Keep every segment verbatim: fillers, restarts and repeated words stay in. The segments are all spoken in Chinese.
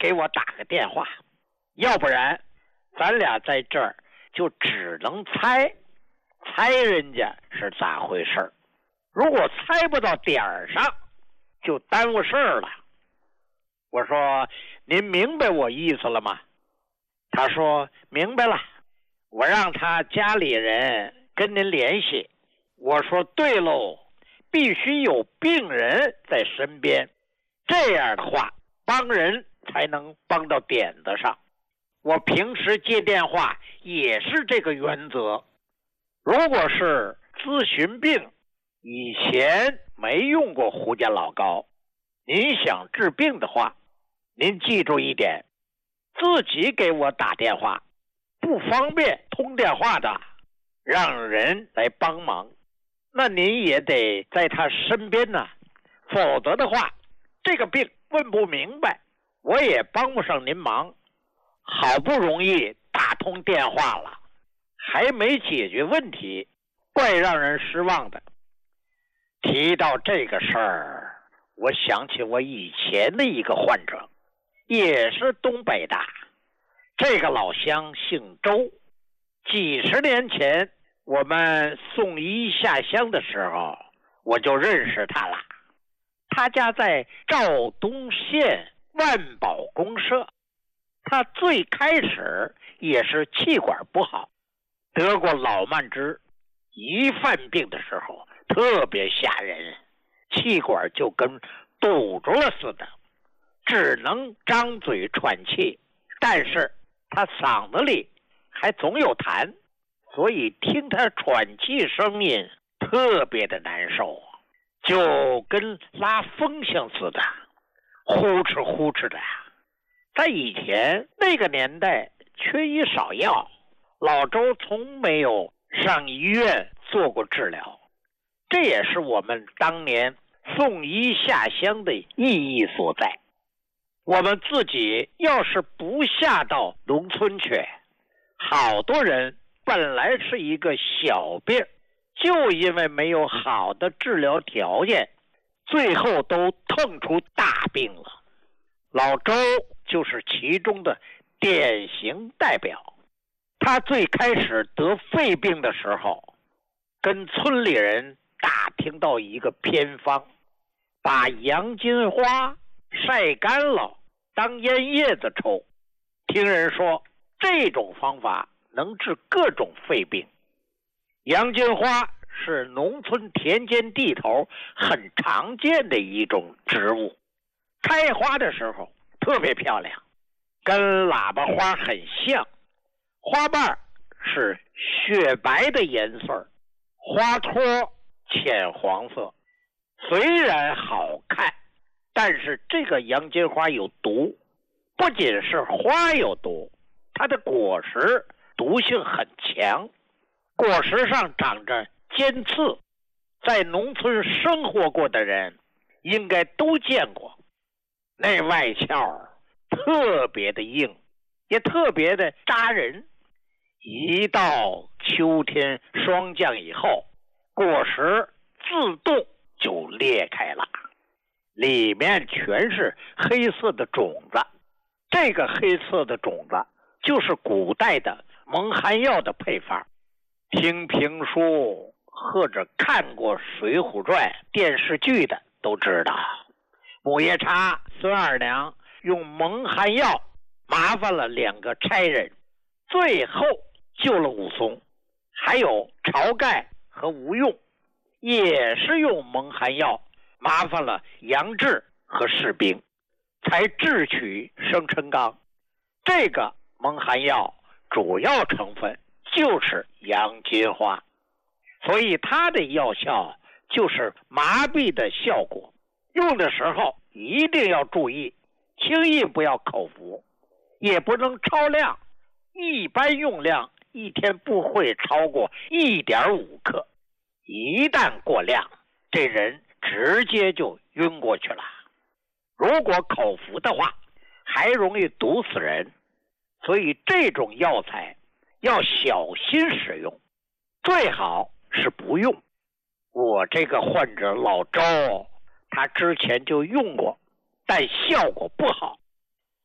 给我打个电话，要不然咱俩在这儿就只能猜猜人家是咋回事。如果猜不到点儿上，就耽误事儿了。我说您明白我意思了吗？他说明白了，我让他家里人跟您联系。我说对喽，必须有病人在身边，这样的话帮人才能帮到点子上。我平时接电话也是这个原则。如果是咨询病，以前没用过胡家老高，您想治病的话，您记住一点，自己给我打电话，不方便通电话的，让人来帮忙，那您也得在他身边呢，否则的话，这个病问不明白，我也帮不上您忙。好不容易打通电话了，还没解决问题，怪让人失望的。提到这个事儿，我想起我以前的一个患者，也是东北的，这个老乡姓周。几十年前我们送医下乡的时候，我就认识他了。他家在肇东县万宝公社。他最开始也是气管不好，得过老慢支，一犯病的时候特别吓人，气管就跟堵住了似的，只能张嘴喘气，但是他嗓子里还总有痰，所以听他喘气声音特别的难受，就跟拉风箱似的，呼哧呼哧的。在以前那个年代缺医少药，老周从没有上医院做过治疗，这也是我们当年送医下乡的意义所在。我们自己要是不下到农村去，好多人本来是一个小病，就因为没有好的治疗条件，最后都碰出大病了。老周就是其中的典型代表。他最开始得肺病的时候，跟村里人打听到一个偏方，把洋金花晒干了当烟叶子抽，听人说这种方法能治各种肺病。洋金花是农村田间地头很常见的一种植物，开花的时候特别漂亮，跟喇叭花很像，花瓣是雪白的颜色，花托浅黄色。虽然好看，但是这个洋金花有毒，不仅是花有毒，它的果实毒性很强，果实上长着尖刺，在农村生活过的人应该都见过。那外壳特别的硬，也特别的扎人。一到秋天霜降以后，果实自动就裂开了，里面全是黑色的种子。这个黑色的种子就是古代的蒙汗药的配方。听评书或者看过《水浒传》电视剧的都知道，母夜叉孙二娘用蒙汗药麻烦了两个差人，最后救了武松。还有晁盖和吴用也是用蒙汗药麻烦了杨志和士兵，才智取生辰纲。这个蒙汗药主要成分就是洋金花，所以它的药效就是麻痹的效果。用的时候一定要注意，轻易不要口服，也不能超量，一般用量一天不会超过 一点五克，一旦过量，这人直接就晕过去了。如果口服的话，还容易毒死人，所以这种药材要小心使用，最好是不用。我这个患者老周，他之前就用过，但效果不好。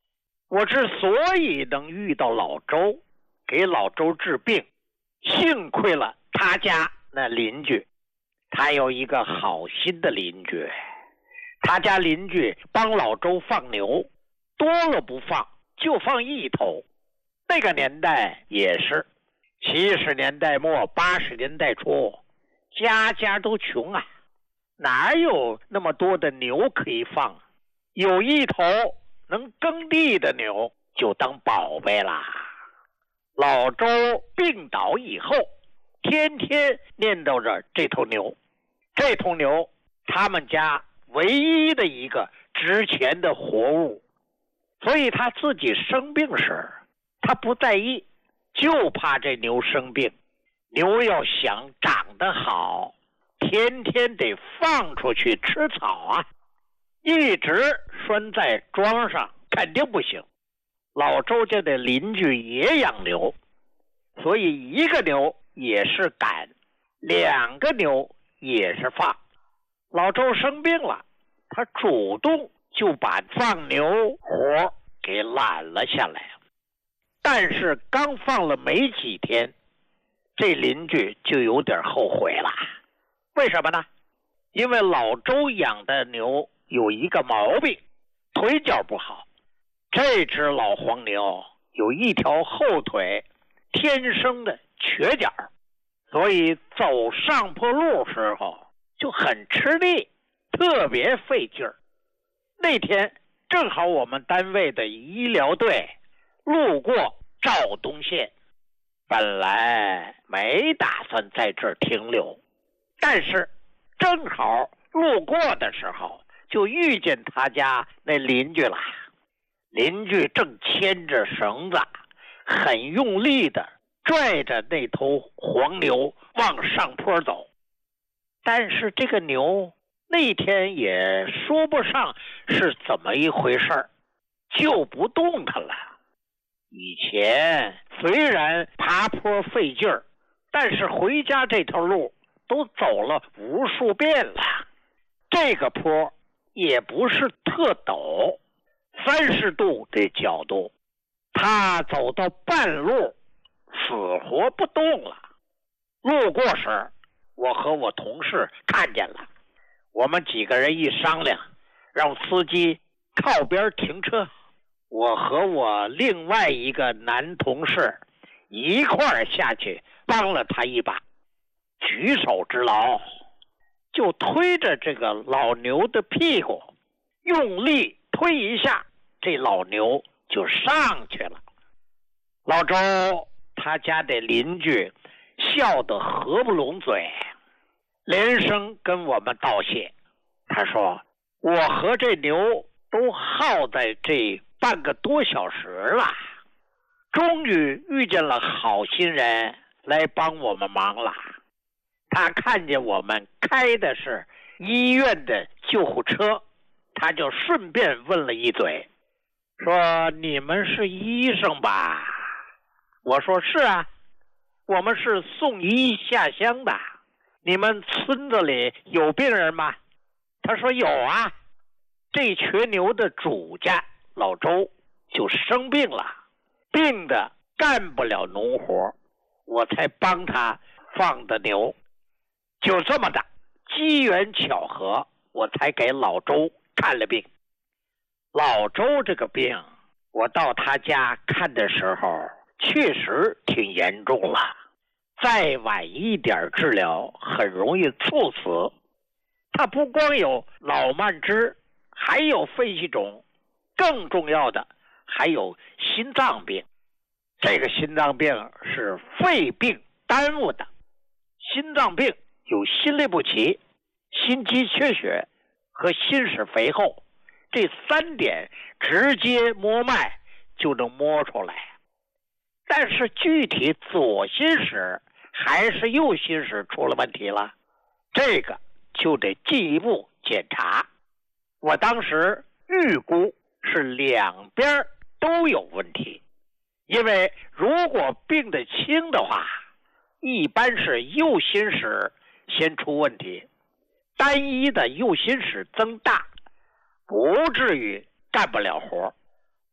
我之所以能遇到老周，给老周治病，幸亏了他家那邻居，他有一个好心的邻居，他家邻居帮老周放牛，多了不放，就放一头。那个年代也是七十年代末八十年代初，家家都穷啊，哪有那么多的牛可以放？有一头能耕地的牛就当宝贝啦。老周病倒以后，天天念叨着这头牛，这头牛他们家唯一的一个值钱的活物，所以他自己生病时他不在意，就怕这牛生病。牛要想长得好，天天得放出去吃草啊，一直拴在桩上肯定不行。老周家的邻居也养牛，所以一个牛也是赶，两个牛也是放。老周生病了，他主动就把放牛活给揽了下来。但是刚放了没几天，这邻居就有点后悔了。为什么呢？因为老周养的牛有一个毛病，腿脚不好。这只老黄牛有一条后腿天生的瘸脚，所以走上坡路时候就很吃力，特别费劲儿。那天正好我们单位的医疗队路过肇东县，本来没打算在这儿停留，但是正好路过的时候就遇见他家那邻居了。邻居正牵着绳子，很用力的拽着那头黄牛往上坡走。但是这个牛那天也说不上是怎么一回事儿，就不动弹了。以前虽然爬坡费劲儿，但是回家这条路都走了无数遍了。这个坡也不是特陡，三十度的角度，他走到半路死活不动了。路过时，我和我同事看见了，我们几个人一商量，让司机靠边停车。我和我另外一个男同事一块儿下去帮了他一把，举手之劳，就推着这个老牛的屁股，用力推一下，这老牛就上去了。老周他家的邻居笑得合不拢嘴，连声跟我们道谢。他说我和这牛都耗在这半个多小时了，终于遇见了好心人来帮我们忙了。他看见我们开的是医院的救护车，他就顺便问了一嘴，说你们是医生吧？我说是啊，我们是送医下乡的。你们村子里有病人吗？他说有啊，这瘸牛的主家老周就生病了，病得干不了农活，我才帮他放的牛。就这么的机缘巧合，我才给老周看了病。老周这个病，我到他家看的时候确实挺严重了，再晚一点治疗很容易猝死。他不光有脑慢支，还有肺气肿，更重要的还有心脏病。这个心脏病是肺病耽误的。心脏病有心律不齐、心肌缺血和心室肥厚，这三点直接摸脉就能摸出来。但是具体左心室还是右心室出了问题了，这个就得进一步检查。我当时预估是两边都有问题，因为如果病得轻的话，一般是右心室先出问题，单一的右心室增大，不至于干不了活。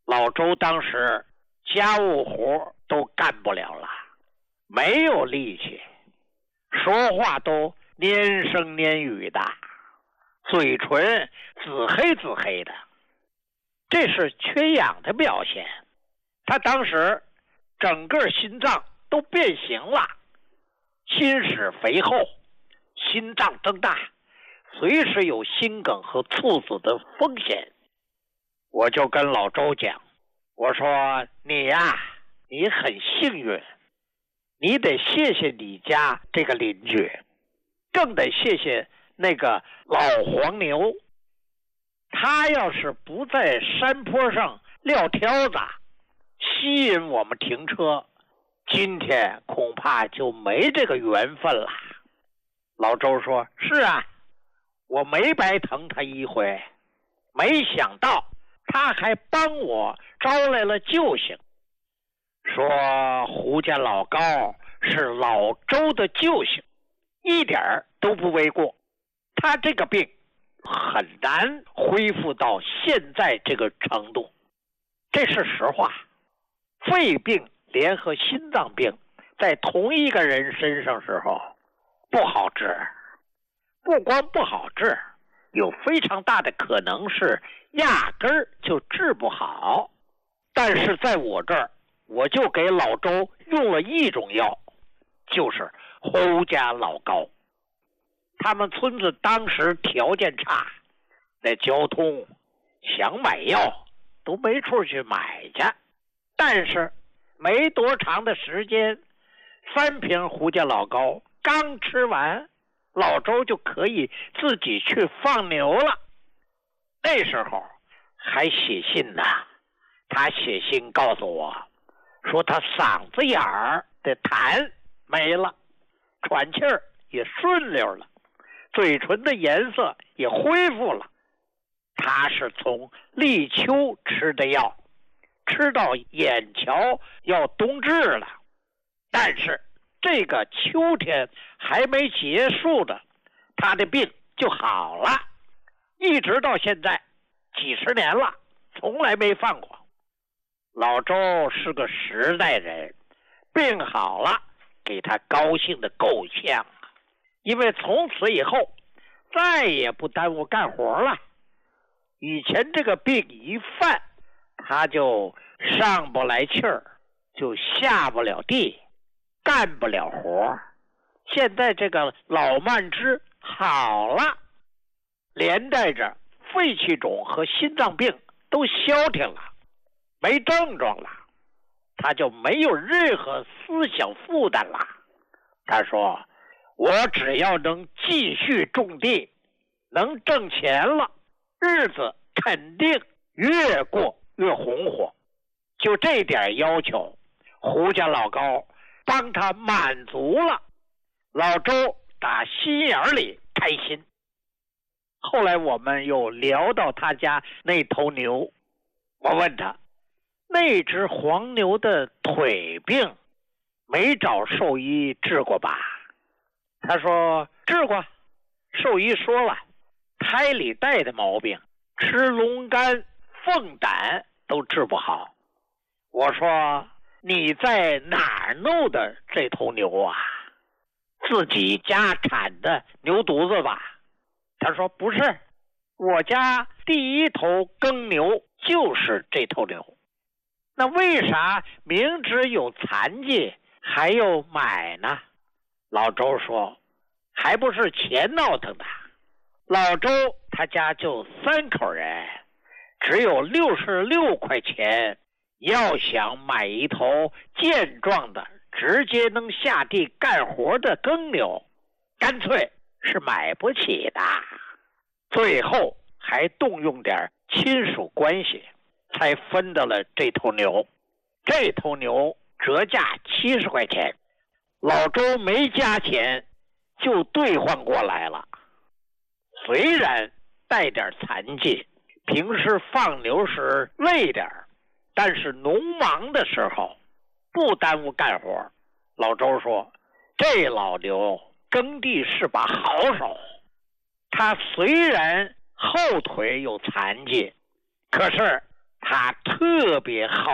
老周当时家务活都干不了了，没有力气，说话都黏声黏语的，嘴唇紫黑紫黑的，这是缺氧的表现。他当时整个心脏都变形了，心室肥厚，心脏增大，随时有心梗和猝死的风险。我就跟老周讲，我说你呀，你很幸运，你得谢谢你家这个邻居，更得谢谢那个老黄牛。他要是不在山坡上撂挑子吸引我们停车，今天恐怕就没这个缘分了。老周说，是啊，我没白疼他一回，没想到他还帮我招来了救星，说胡家老高是老周的救星，一点都不为过。他这个病很难恢复到现在这个程度，这是实话。肺病联合心脏病在同一个人身上时候不好治，不光不好治，有非常大的可能是压根儿就治不好。但是在我这儿，我就给老周用了一种药，就是胡家老高。他们村子当时条件差，那交通想买药都没处去买去，但是没多长的时间，三瓶胡家老高刚吃完，老周就可以自己去放牛了。那时候还写信呢，他写信告诉我说他嗓子眼儿的痰没了，喘气儿也顺溜了，嘴唇的颜色也恢复了。他是从立秋吃的药，吃到眼瞧要冬至了，但是这个秋天还没结束的，他的病就好了，一直到现在几十年了，从来没犯过。老周是个实在人，病好了给他高兴的够呛啊，因为从此以后再也不耽误干活了。以前这个病一犯，他就上不来气儿，就下不了地，干不了活。现在这个老慢支好了，连带着肺气肿和心脏病都消停了，没症状了，他就没有任何思想负担了。他说，我只要能继续种地，能挣钱了，日子肯定越过越红火。就这点要求，胡家老高帮他满足了，老周打心眼里开心。后来我们又聊到他家那头牛，我问他，那只黄牛的腿病没找兽医治过吧？他说治过，兽医说了，胎里带的毛病，吃龙肝凤胆都治不好。我说你在哪儿弄的这头牛啊？自己家产的牛犊子吧？他说不是，我家第一头耕牛就是这头牛。那为啥明知有残疾还要买呢？老周说，还不是钱闹腾的。老周他家就三口人，只有六十六块钱，要想买一头健壮的直接能下地干活的耕牛，干脆是买不起的。最后还动用点亲属关系，才分得了这头牛。这头牛折价七十块钱，老周没加钱就兑换过来了。虽然带点残疾，平时放牛时累点，但是农忙的时候不耽误干活。老周说，这老牛耕地是把好手，他虽然后腿有残疾，可是他特别好